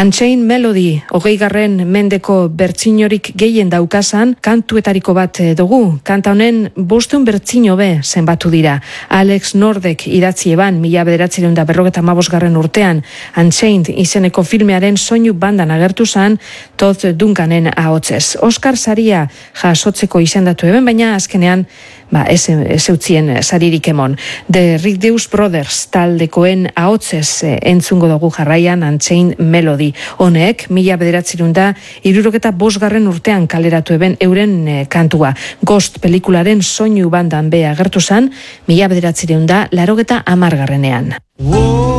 Unchained Melody, 20. mendeko bertsinorik gehien daukazan, kantuetariko bat dugu. Kanta honen 500 bertsino be zenbatu dira. Alex Nordek idatzi eban 1955 urtean, Unchained izeneko filmearen soinu bandan agertu zan, Todd Duncanen ahotsez. Oscar saria jasotzeko izendatu eben, baina azkenean ez eutzien saririk emon. The Righteous Brothers taldekoen ahotsez entzungo dugu jarraian Unchained Melody. Honek, 1965 urtean kaleratu eben euren kantua. Ghost pelikularen soinu bandan be agertu zan, 1980 garrenean.